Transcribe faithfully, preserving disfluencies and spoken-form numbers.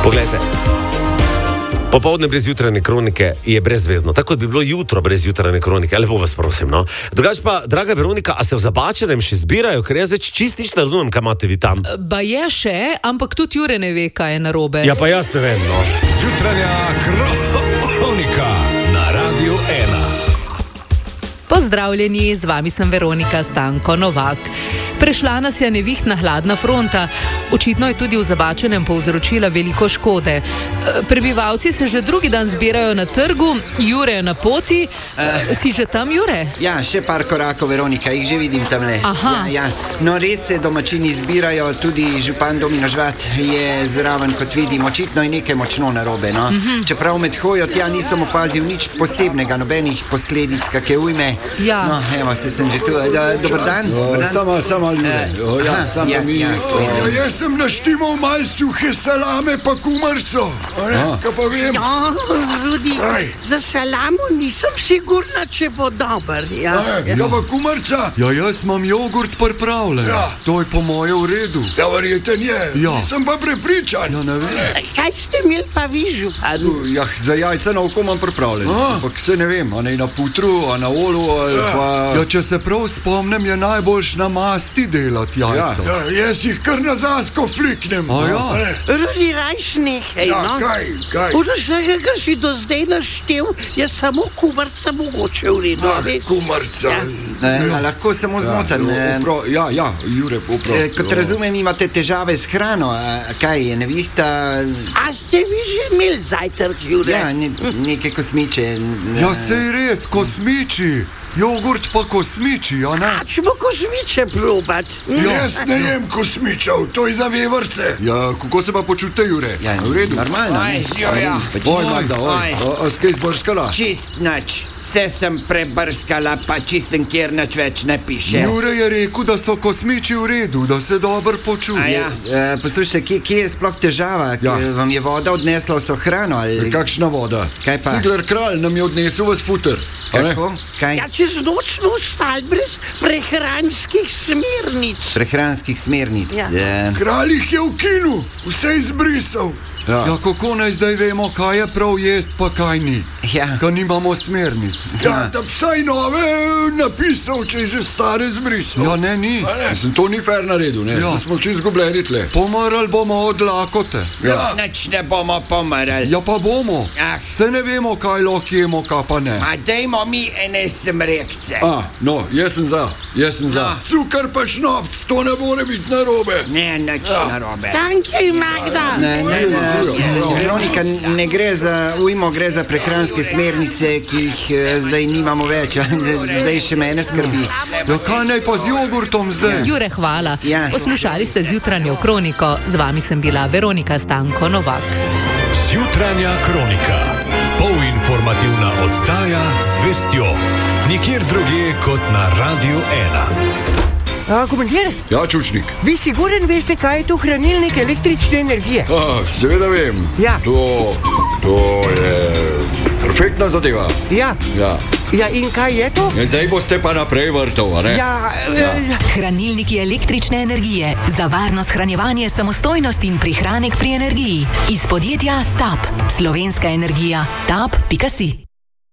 Poglejte, popoldne brez jutranje kronike je brezvezno, tako kot bi bilo jutro brez jutranje kronike, lepo vas prosim, no. Drugač pa, draga Veronika, a se v Zabačenem še zbirajo, ker jaz več čist nič ne razumem, kaj imate vi tam. Ba je še, ampak tudi Jure ne ve, kaj je narobe. Ja, pa jaz ne vem, no. Jutranja kronika na Radiu ena. Pozdravljeni, z vami sem Veronika Stanko Novak. Prešla nas je nevihtna hladna fronta, očitno je tudi v Zabačenem povzročila veliko škode. Prebivalci se že drugi dan zbirajo na trgu, Jure je na poti. Uh, si že tam, Jure? Ja, še par korakov, Veronika, jih že vidim tamle. Aha. Ja, ja. No, res se domačini zbirajo, tudi župan Domino Žvat je zraven, kot vidim, očitno je nekaj močno narobe, no. Uh-huh. Čeprav med hojo tja nisem opazil nič posebnega, nobenih posledic, kakšne ujme. Ja. No, evo, se sem že tu. Da, dober dan. O, samo, samo ljudi. O, ja, aha, samo ja, mi. ja, O, jaz sem naštimal mal suhe salame pa kumarco. Kaj pa vem? Ja, Rudi, Aj. za salamo nisem sigurna, če bo dober. Ja, Kaj pa kumarca? Ja, jaz imam jogurt pripravljen. Ja. To je po moje v redu. Ja, verjeten je. Ja. Nisem pa prepričan. Ja, ne vem. Kaj ste imeli pa vi, župan? Ja, za jajca na oko imam pripravljen. A. Ampak se ne vem, a ne na putru, a na olu, ali Ja. pa... Ja, če se prav spomnim, je najboljš na masti delati jajca. Ja, jaz jih kar na zasko fliknem. A ja. A ne? Rudi, rajš nehaj, Ja, no? kaj, kaj? Od vsega, kar si do zdaj naštel, je samo kumarca mogoče v redu. Ah, ne? kumarca. Ja. E, a lahko samo zmoten. Ja, e, prav, ja, ja, Jure, poprav. e, kot razumem, imate težave s hrano. A, kaj je nevihta? A ste vi že imeli zajtrk, Jure? Ja, ne, neke kosmiče. Ja, sej res, kosmiči. Jogurt pa kosmiči, a ne? A ćemo kosmiče probat? Ja. Jaz ne jem kosmičev, to je za vevrce. Ja, kako se pa počute, Jure? Ja, v redu. Normalno. Oj, ne? jo, ja. Pač- Oj, Magda, oj. Oj. A, a skaj zbrskala? Čist nič. Vse sem prebrskala, pa čistem, kjer nič več ne piše. Jure je rekel, da so kosmiči v redu, da se dobro počuti. A ja, e, poslušajte, kje, kje je sploh težava? Ja. K- Vam je voda odnesla vso hrano? Ali... Kakšna voda? Kaj pa? Cigler kralj nam je odnesel vas futer. a ne? Kako? Kaj? Ja, čez noč smo ostali brez prehranskih smernic. Prehranskih smernic. Ja. E, Kralj jih je ukinil, vse izbrisal. Ja. ja, kako naj zdaj vemo, kaj je prav jest, pa kaj ni? ja. Ko nimamo smernic. Ja, da vsaj nove napisal, če je že stare zbrisal. Ja, ne, ni. A ne? Mislim, to ni fair naredil, ne? Ja. Ja. Smo čisto zgubljeni tle. Pomrli bomo od lakote. Ja. Nič ne bomo pomrli. Ja, pa bomo. Ah. Se ne vemo, kaj lahko jemo, kaj pa ne. Ma dajmo mi ene smrekce. A, no, jaz sem za, jaz sem za. No. Cukar pa šnopc, to ne more biti narobe. Ne, nič Ja. narobe. Tanki, Magda. Ne, ne, ne, Ja. Veronika, ne gre za ujmo, gre za prehranske smernice, ki jih eh, zdaj nimamo več. Zdaj še mene skrbi. Ja, kaj naj pa z jogurtom zdaj? Jure, hvala. Ja. Poslušali ste zjutranjo kroniko, z vami sem bila Veronika Stanko Novak. Jutranja kronika. Polinformativna oddaja z vestjo. Nikjer drugje kot na Radiu ena. A, komandir, Ja, čučnik. vi siguren veste, kaj je to hranilnik električne energije? A, seveda vem. Ja. To, to je perfektna zadeva. Ja, Ja. ja in kaj je to? Ja, zdaj boste pa naprej vrtov, a ne? Ja, ja. Hranilniki električne energije za varno shranjevanje, samostojnost in prihranek pri energiji iz podjetja T A P. Slovenska energija. tap pika si.